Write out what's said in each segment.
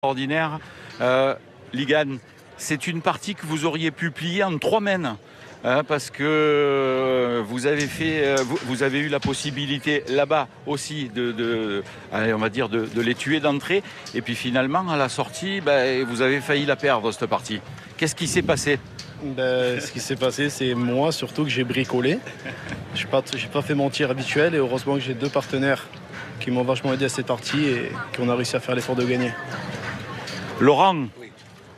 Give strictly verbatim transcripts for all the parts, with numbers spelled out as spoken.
Ordinaire. Euh, Ligan, c'est une partie que vous auriez pu plier en trois mènes. Hein, parce que vous avez fait, vous, vous avez eu la possibilité là-bas aussi de, de allez, on va dire, de, de les tuer d'entrée. Et puis finalement, à la sortie, ben, vous avez failli la perdre cette partie. Qu'est-ce qui s'est passé? Ben, ce qui s'est passé, c'est moi surtout que j'ai bricolé. Je n'ai pas, j'ai pas fait mon tir habituel et heureusement que j'ai deux partenaires qui m'ont vachement aidé à cette partie et qu'on a réussi à faire l'effort de gagner. Laurent, oui.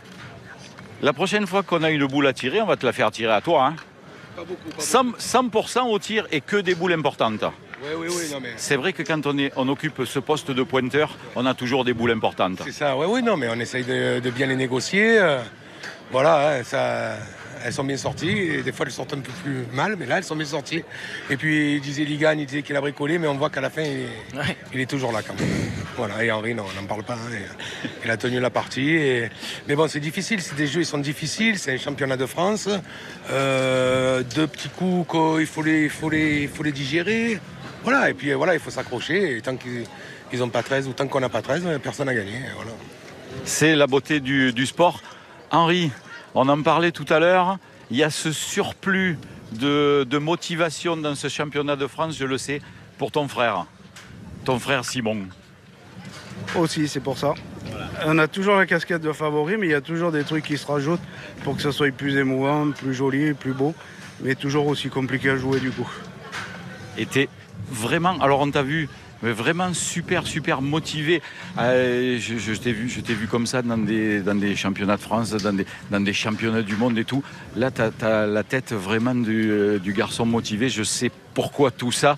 La prochaine fois qu'on a une boule à tirer, on va te la faire tirer à toi. Hein. Pas beaucoup, pas cent, beaucoup. cent pour cent au tir et que des boules importantes. Oui, oui, oui. Non, mais... C'est vrai que quand on, est, on occupe ce poste de pointeur, on a toujours des boules importantes. C'est ça, oui, oui, non, mais on essaye de, de bien les négocier. Euh, voilà, hein, ça, elles sont bien sorties. Et des fois, elles sortent un peu plus mal, mais là, elles sont bien sorties. Et puis, il disait Ligan, il disait qu'il a bricolé, mais on voit qu'à la fin, il est, ouais. il est toujours là quand même. Voilà, et Henri, non, on n'en parle pas. Hein, il a tenu la partie. Et... Mais bon, c'est difficile, c'est des jeux, ils sont difficiles. C'est un championnat de France. Euh, deux petits coups, il faut les, il faut les, il faut les digérer. Voilà, et puis voilà, il faut s'accrocher. Et tant qu'ils n'ont pas treize ou tant qu'on n'a pas treize, personne n'a gagné. Voilà. C'est la beauté du, du sport. Henri, on en parlait tout à l'heure. Il y a ce surplus de, de motivation dans ce championnat de France, je le sais, pour ton frère. Ton frère Simon. Aussi, c'est pour ça. Voilà. On a toujours la casquette de favori, mais il y a toujours des trucs qui se rajoutent pour que ça soit plus émouvant, plus joli, plus beau, mais toujours aussi compliqué à jouer du coup. Et t'es vraiment, alors on t'a vu vraiment super super motivé. Euh, je, je t'ai vu, je t'ai vu comme ça dans des, dans des championnats de France, dans des, dans des championnats du monde et tout. Là, t'as, t'as la tête vraiment du, du garçon motivé. Je sais pourquoi tout ça.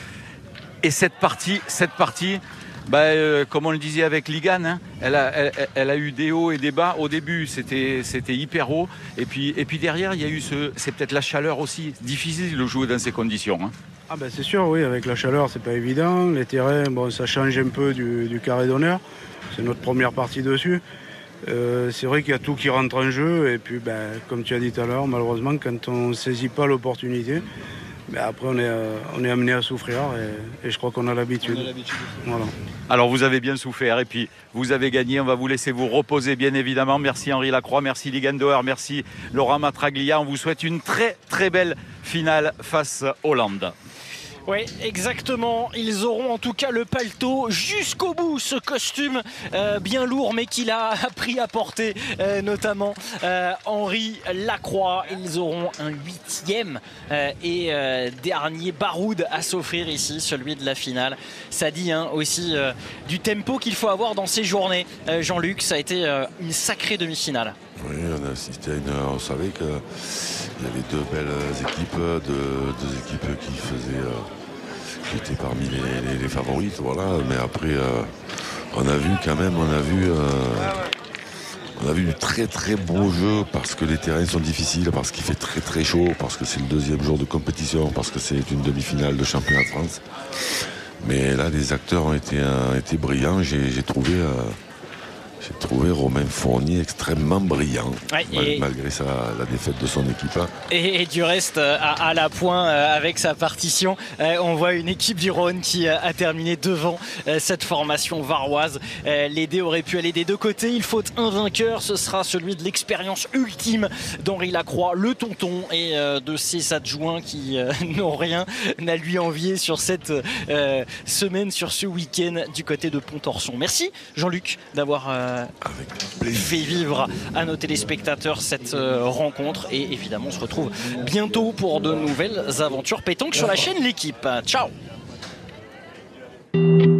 Et cette partie, cette partie. Bah, euh, comme on le disait avec Ligan, hein, elle, a, elle, elle a eu des hauts et des bas. Au début, c'était, c'était hyper haut. Et puis, et puis derrière, il y a eu ce, c'est peut-être la chaleur aussi. Difficile de jouer dans ces conditions. Hein. Ah ben c'est sûr, oui. Avec la chaleur, c'est pas évident. Les terrains, bon, ça change un peu du, du carré d'honneur. C'est notre première partie dessus. Euh, c'est vrai qu'il y a tout qui rentre en jeu. Et puis, ben, comme tu as dit tout à l'heure, malheureusement, quand on ne saisit pas l'opportunité, mais après, on est, euh, on est amené à souffrir et, et je crois qu'on a l'habitude. On a l'habitude. Voilà. Alors, vous avez bien souffert et puis vous avez gagné. On va vous laisser vous reposer, bien évidemment. Merci Henri Lacroix, merci Ligan Doer, merci Laurent Matraglia. On vous souhaite une très, très belle finale face Hollande. Oui, exactement. Ils auront en tout cas le paletot jusqu'au bout, ce costume euh, bien lourd, mais qu'il a appris à porter, euh, notamment euh, Henri Lacroix. Ils auront un huitième euh, et euh, dernier baroud à s'offrir ici, celui de la finale. Ça dit hein, aussi euh, du tempo qu'il faut avoir dans ces journées. Euh, Jean-Luc, ça a été euh, une sacrée demi-finale. Oui, on a assisté à une... On savait qu'il y avait deux belles équipes, deux, deux équipes qui faisaient... Euh, qui étaient parmi les, les, les favorites, voilà. Mais après, euh, on a vu quand même, on a vu... Euh, on a vu du très très beau jeu parce que les terrains sont difficiles, parce qu'il fait très très chaud, parce que c'est le deuxième jour de compétition, parce que c'est une demi-finale de championnat de France. Mais là, les acteurs ont été, euh, été brillants. J'ai, j'ai trouvé... Euh, J'ai trouvé Romain Fournier extrêmement brillant, ouais, mal, malgré sa, la défaite de son équipe. Et, et du reste, à, à la pointe, avec sa partition, on voit une équipe du Rhône qui a terminé devant cette formation varoise. Les dés auraient pu aller des deux côtés. Il faut un vainqueur. Ce sera celui de l'expérience ultime d'Henri Lacroix, le tonton, et de ses adjoints qui n'ont rien à lui envier sur cette semaine, sur ce week-end du côté de Pontorson. Merci Jean-Luc d'avoir... fait vivre à nos téléspectateurs cette euh, rencontre et évidemment on se retrouve bientôt pour de nouvelles aventures pétanques sur la chaîne L'Équipe. Ciao.